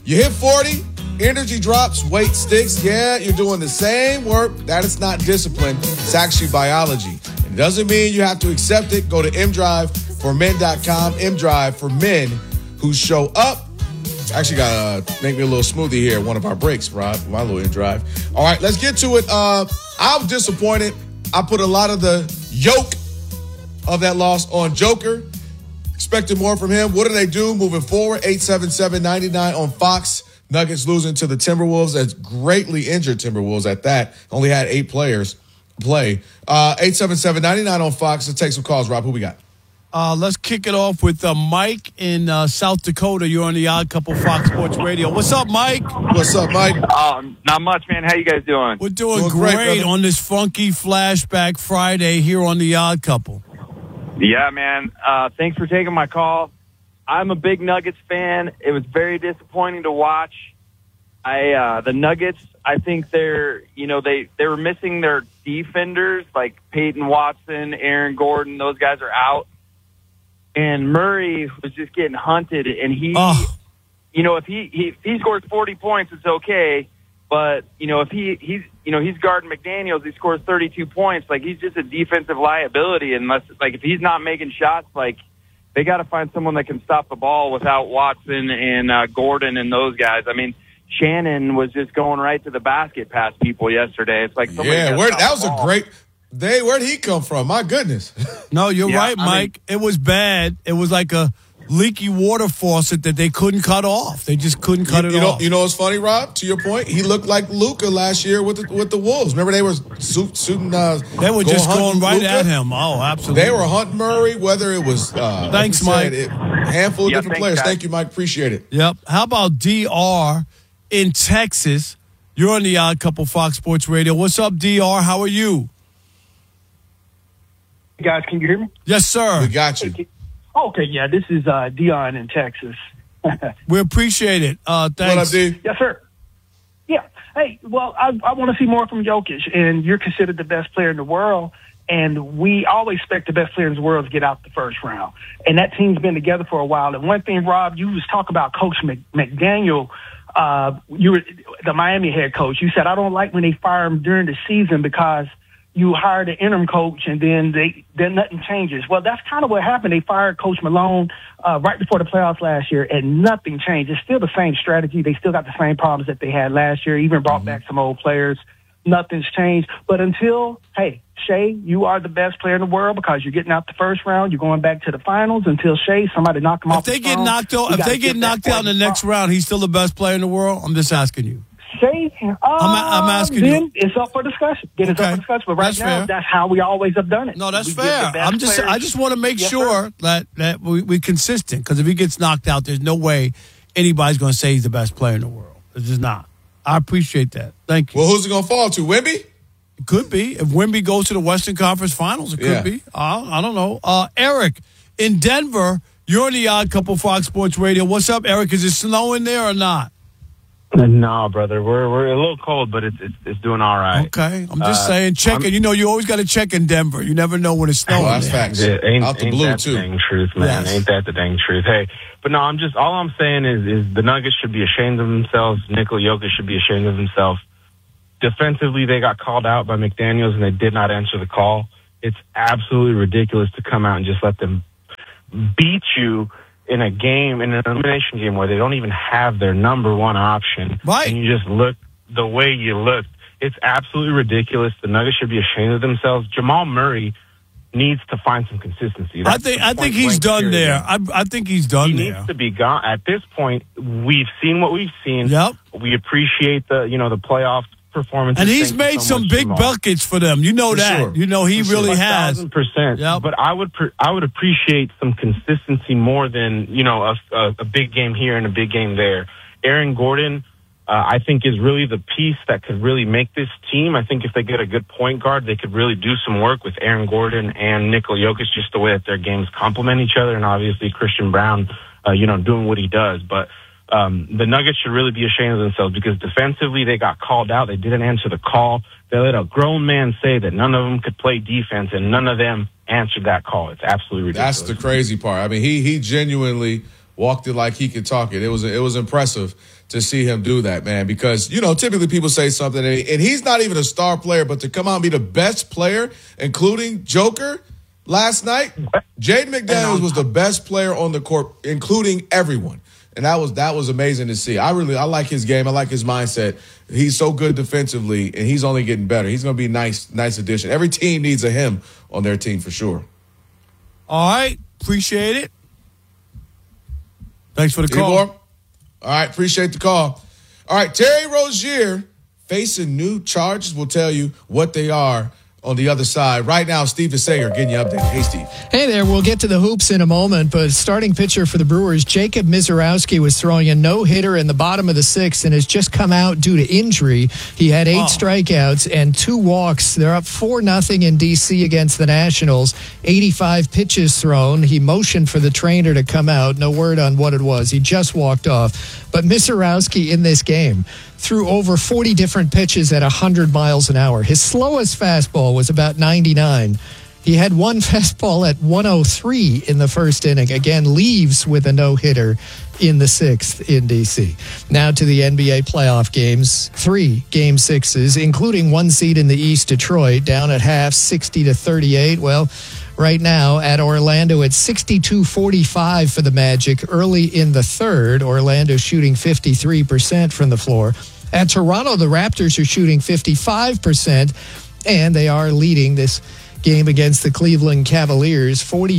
You hit 40, energy drops, weight sticks. Yeah, you're doing the same work. That is not discipline. It's actually biology. It doesn't mean you have to accept it. Go to mdriveformen.com. mDrive for men who show up. Actually got to make me a little smoothie here at one of our breaks, Rob, my little mDrive. All right, let's get to it. I'm disappointed. I put a lot of the yoke of that loss on Joker. Expected more from him. What do they do moving forward? 877-99 on Fox. Nuggets losing to the Timberwolves. That's greatly injured Timberwolves at that. Only had 8 players play. 877-99 on Fox. Let's take some calls, Rob. Who we got? Let's kick it off with Mike in South Dakota. You're on the Odd Couple Fox Sports Radio. What's up, Mike? What's up, Mike? Not much, man. How you guys doing? We're doing great on this funky flashback Friday here on the Odd Couple. Yeah, man. Thanks for taking my call. I'm a big Nuggets fan. It was very disappointing to watch. The Nuggets, I think they were missing their defenders like Peyton Watson, Aaron Gordon. Those guys are out. And Murray was just getting hunted, and if he scores 40 points, it's okay. But if he's guarding McDaniels, he scores 32 points. Like, he's just a defensive liability. Unless if he's not making shots, they got to find someone that can stop the ball without Watson and Gordon and those guys. I mean, Shannon was just going right to the basket past people yesterday. It's like that was a great. Where'd he come from? My goodness. No, you're right, Mike. It was bad. It was like a leaky water faucet that they couldn't cut off. They just couldn't cut it off. You know what's funny, Rob? To your point, he looked like Luka last year with the Wolves. Remember they were shooting. They were just going right Luka at him. Oh, absolutely. They were hunting Murray. Whether it was thanks, Mike. Handful of different players. Guys. Thank you, Mike. Appreciate it. Yep. How about DR in Texas? You're on the Odd Couple Fox Sports Radio. What's up, DR? How are you? Guys, can you hear me? Yes, sir. We got you. Okay, yeah, this is Dion in Texas. We appreciate it. Thanks. What up, D? Yes, sir. Yeah. Hey, well, I want to see more from Jokic, and you're considered the best player in the world, and we always expect the best player in the world to get out the first round. And that team's been together for a while. And one thing, Rob, you was talking about Coach McDaniel, you were the Miami head coach. You said, I don't like when they fire him during the season because you hired an interim coach and then nothing changes. Well, that's kind of what happened. They fired Coach Malone right before the playoffs last year, and nothing changed. It's still the same strategy. They still got the same problems that they had last year, even brought back some old players. Nothing's changed. But Shea, you are the best player in the world because you're getting out the first round. You're going back to the finals until Shea, somebody knock him off the phone. If they get knocked out in the next round, he's still the best player in the world? I'm just asking you. I'm asking you. It's up for discussion. But right now, that's how we always have done it. No, that's fair. I just want to make sure that we're consistent, because if he gets knocked out, there's no way anybody's going to say he's the best player in the world. It's just not. I appreciate that. Thank you. Well, who's it going to fall to? Wemby? It could be. If Wemby goes to the Western Conference Finals, it could be. I don't know. Eric in Denver, you're on the Odd Couple Fox Sports Radio. What's up, Eric? Is it snowing there or not? No, brother. We're a little cold, but it's doing all right. Okay. I'm just saying, checking. You always got to check in Denver. You never know when it's snowing. Oh, that's facts. Out the blue, too. Ain't that the dang truth, man? Yes. Ain't that the dang truth? Hey, but no, all I'm saying is the Nuggets should be ashamed of themselves. Nikola Jokic should be ashamed of himself. Defensively, they got called out by McDaniels, and they did not answer the call. It's absolutely ridiculous to come out and just let them beat you in an elimination game where they don't even have their number one option. Right. And you just look the way you looked. It's absolutely ridiculous. The Nuggets should be ashamed of themselves. Jamal Murray needs to find some consistency. I think he's done there. I think he's done there. He needs to be gone. At this point, we've seen what we've seen. Yep. We appreciate the playoff performance. And he's made some big buckets for them. You know that. Sure. He really has. 1,000%. Yep. But I would appreciate some consistency more than, a big game here and a big game there. Aaron Gordon, I think, is really the piece that could really make this team. I think if they get a good point guard, they could really do some work with Aaron Gordon and Nikola Jokic, just the way that their games complement each other, and obviously Christian Brown, doing what he does. But the Nuggets should really be ashamed of themselves because defensively they got called out. They didn't answer the call. They let a grown man say that none of them could play defense, and none of them answered that call. It's absolutely ridiculous. That's the crazy part. I mean, he genuinely walked it like he could talk it. It was impressive to see him do that, man, because, typically people say something, and he's not even a star player, but to come out and be the best player, including Joker, last night, Jaden McDaniels was the best player on the court, including everyone. And that was amazing to see. I like his game. I like his mindset. He's so good defensively, and he's only getting better. He's going to be a nice addition. Every team needs a him on their team for sure. All right. Appreciate it. Thanks for the call. Igor? All right. Appreciate the call. All right. Terry Rozier facing new charges. We'll tell you what they are on the other side. Right now, Steve DeSager getting you updated. Hey, Steve. Hey there. We'll get to the hoops in a moment, but starting pitcher for the Brewers, Jacob Misiorowski, was throwing a no-hitter in the bottom of the sixth and has just come out due to injury. He had 8 strikeouts and 2 walks. They're up 4-0 in D.C. against the Nationals. 85 pitches thrown. He motioned for the trainer to come out. No word on what it was. He just walked off. But Misiorowski in this game threw over 40 different pitches at 100 miles an hour. His slowest fastball was about 99. He had one fastball at 103 in the first inning. Again, leaves with a no-hitter in the sixth in D.C. Now to the NBA playoff games. 3 Game 6s, including 1 seed in the East, Detroit, down at half, 60-38. Well, right now at Orlando, it's 62-45 for the Magic early in the third. Orlando shooting 53% from the floor. At Toronto, the Raptors are shooting 55%, and they are leading this game against the Cleveland Cavaliers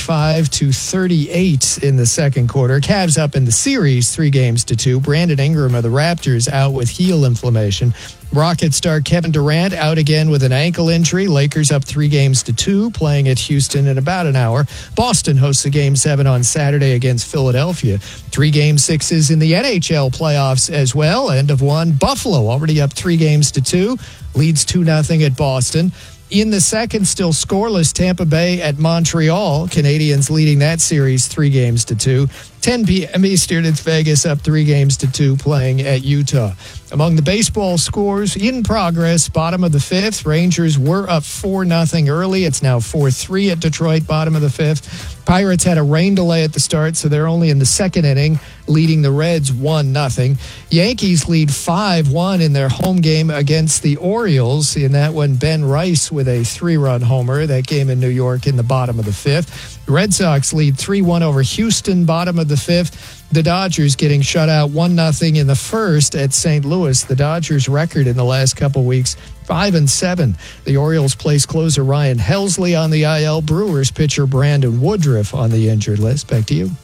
45-38 in the second quarter. Cavs up in the series 3-2. Brandon Ingram of the Raptors out with heel inflammation. Rocket star Kevin Durant out again with an ankle injury. Lakers up 3-2, playing at Houston in about an hour. Boston hosts a Game 7 on Saturday against Philadelphia. 3 Game 6s in the NHL playoffs as well. End of one. Buffalo already up 3-2, leads 2-0 at Boston. In the second, still scoreless, Tampa Bay at Montreal. Canadians leading that series 3-2. 10 p.m. Eastern, it's Vegas up 3-2, playing at Utah. Among the baseball scores in progress, bottom of the fifth, Rangers were up 4-0 early. It's now 4-3 at Detroit, bottom of the fifth. Pirates had a rain delay at the start, so they're only in the second inning, leading the Reds 1-0. Yankees lead 5-1 in their home game against the Orioles. In that one, Ben Rice with a 3-run homer. That game in New York in the bottom of the fifth. The Red Sox lead 3-1 over Houston, bottom of the fifth. The Dodgers getting shut out 1-0 in the first at St. Louis. The Dodgers' record in the last couple weeks, 5-7. The Orioles place closer Ryan Helsley on the IL. Brewers pitcher Brandon Woodruff on the injured list. Back to you.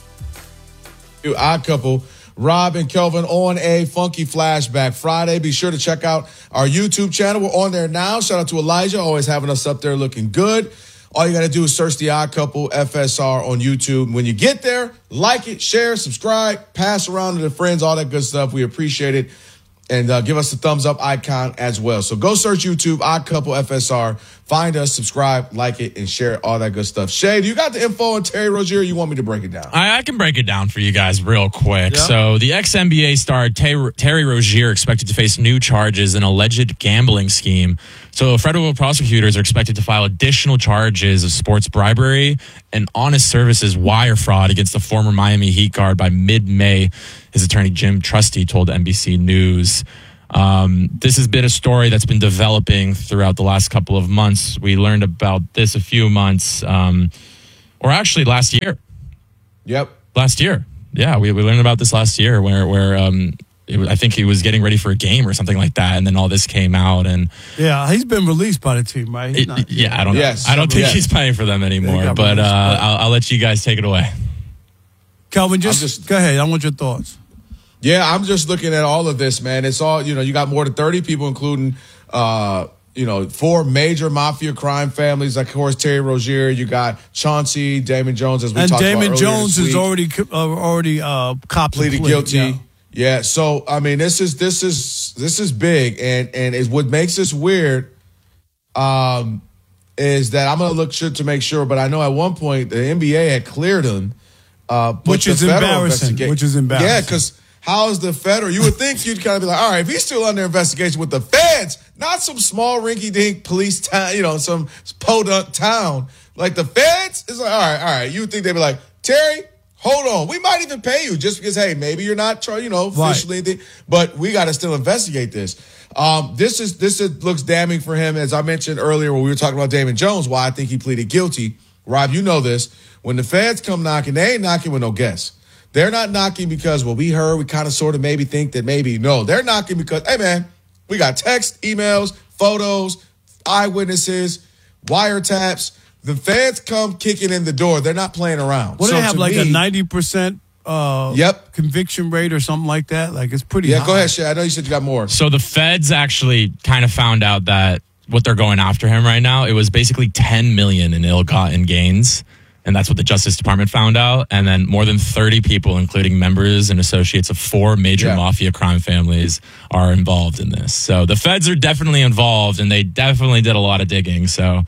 Odd couple, Rob and Kelvin on a funky flashback Friday. Be sure to check out our YouTube channel. We're on there now. Shout out to Elijah, always having us up there looking good. All you got to do is search The Odd Couple FSR on YouTube. When you get there, like it, share, subscribe, pass around to the friends, all that good stuff. We appreciate it. And give us the thumbs up icon as well. So go search YouTube, Odd Couple FSR. Find us, subscribe, like it, and share it, all that good stuff. Shay, do you got the info on Terry Rozier, or you want me to break it down? I can break it down for you guys real quick. Yeah. So the ex-NBA star Terry Rozier expected to face new charges in alleged gambling scheme. So federal prosecutors are expected to file additional charges of sports bribery and honest services wire fraud against the former Miami Heat guard by mid-May, his attorney Jim Trusty told NBC News. This has been a story that's been developing throughout the last couple of months. We learned about this a few months, or actually last year. Yep. Last year. Yeah, we learned about this last year where I think he was getting ready for a game or something like that, and then all this came out. And yeah, he's been released by the team, right? I don't know. Yes. I don't think he's playing for them anymore, but I'll let you guys take it away. Kelvin, just go ahead. I want your thoughts. Yeah, I'm just looking at all of this, man. It's all, you got more than 30 people, including, 4 major mafia crime families. Like, of course, Terry Rozier. You got Chauncey, Damon Jones, as we talked about earlier. And Damon Jones is already copped pleaded guilty. Yeah. So, I mean, this is big. And is what makes this weird is that I'm going to look to make sure. But I know at one point the NBA had cleared him. Which is embarrassing. Yeah, because how is the federal? You would think you'd kind of be like, all right, if he's still under investigation with the feds, not some small rinky-dink police town, some podunk town. Like the feds, it's like, all right. You would think they'd be like, Terry, hold on. We might even pay you just because, hey, maybe you're not, officially anything, but we got to still investigate this. This looks damning for him, as I mentioned earlier when we were talking about Damon Jones, why I think he pleaded guilty. Rob, you know this. When the feds come knocking, they ain't knocking with no guess. They're not knocking because, we heard, we kind of sort of maybe think that maybe. No, they're knocking because, hey, man, we got text, emails, photos, eyewitnesses, wiretaps. The feds come kicking in the door. They're not playing around. Well, they have like a 90% conviction rate or something like that. Like, it's pretty high. Go ahead, Shay. I know you said you got more. So the feds actually kind of found out that what they're going after him right now, it was basically $10 million in ill-gotten gains. And that's what the Justice Department found out. And then more than 30 people, including members and associates of 4 major mafia crime families, are involved in this. So the feds are definitely involved, and they definitely did a lot of digging. So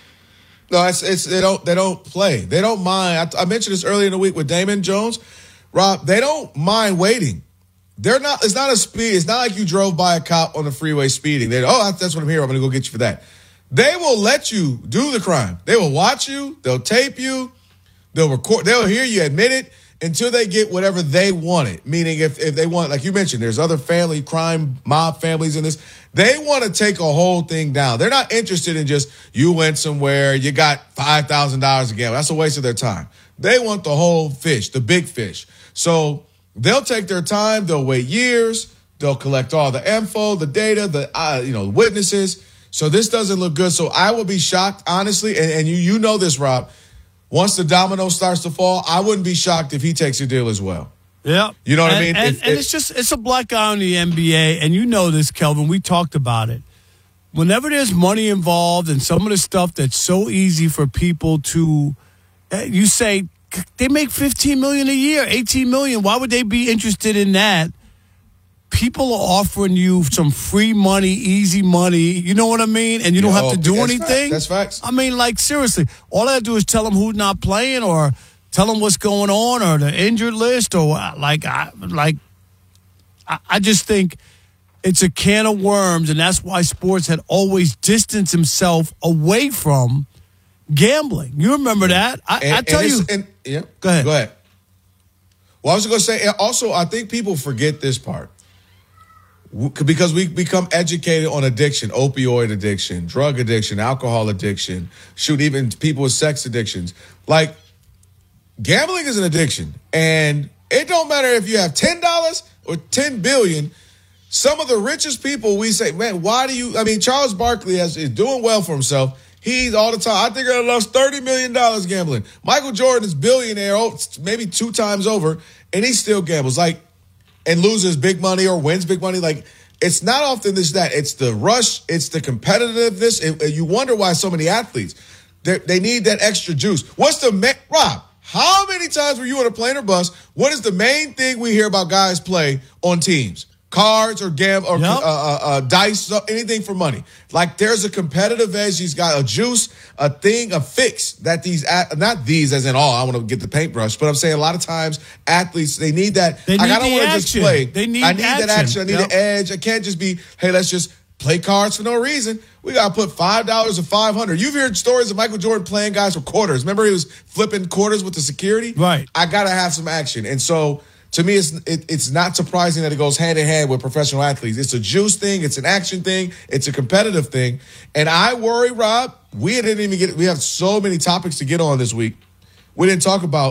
no, they don't play. They don't mind. I mentioned this earlier in the week with Damon Jones. Rob, they don't mind waiting. They're not. It's not a speed. It's not like you drove by a cop on the freeway speeding. That's what I'm here. I'm going to go get you for that. They will let you do the crime. They will watch you. They'll tape you. They'll record. They'll hear you admit it until they get whatever they wanted. Meaning, if they want, like you mentioned, there's other crime mob families in this. They want to take a whole thing down. They're not interested in just you went somewhere, you got $5,000 again. That's a waste of their time. They want the whole fish, the big fish. So they'll take their time. They'll wait years. They'll collect all the info, the data, the witnesses. So this doesn't look good. So I will be shocked, honestly, and you know this, Rob. Once the domino starts to fall, I wouldn't be shocked if he takes a deal as well. Yeah. You know what I mean? And it's a black guy on the NBA, and you know this, Kelvin. We talked about it. Whenever there's money involved and some of the stuff that's so easy for people to, you say, they make $15 million a year, $18 million. Why would they be interested in that? People are offering you some free money, easy money. You know what I mean? And you don't have to do anything. That's facts. I mean, like, seriously, all I have to do is tell them who's not playing or tell them what's going on or the injured list or I just think it's a can of worms, and that's why sports had always distanced himself away from gambling. You remember that? I tell you. Go ahead. Well, I was going to say, also, I think people forget this part. Because we become educated on addiction, opioid addiction, drug addiction, alcohol addiction, even people with sex addictions. Like, gambling is an addiction. And it don't matter if you have $10 or $10 billion. Some of the richest people, we say, man, Charles Barkley is doing well for himself. He's all the time. I think I lost $30 million gambling. Michael Jordan is billionaire, maybe 2 times over, and he still gambles. And loses big money or wins big money. Like, it's not often that. It's the rush. It's the competitiveness. You wonder why so many athletes, they need that extra juice. Rob, how many times were you on a plane or bus? What is the main thing we hear about guys play on teams? Cards or dice, anything for money. Like, there's a competitive edge. He's got a juice, a fix that not these as in all, I want to get the paintbrush, but I'm saying a lot of times athletes, they need that. I don't want to just play. I need that action. I need the edge. I can't just be, hey, let's just play cards for no reason. We got to put $5 or $500. You've heard stories of Michael Jordan playing guys for quarters. Remember he was flipping quarters with the security? Right. I got to have some action. And so, to me, it's not surprising that it goes hand in hand with professional athletes. It's a juice thing. It's an action thing. It's a competitive thing. And I worry, Rob, we have so many topics to get on this week. We didn't talk about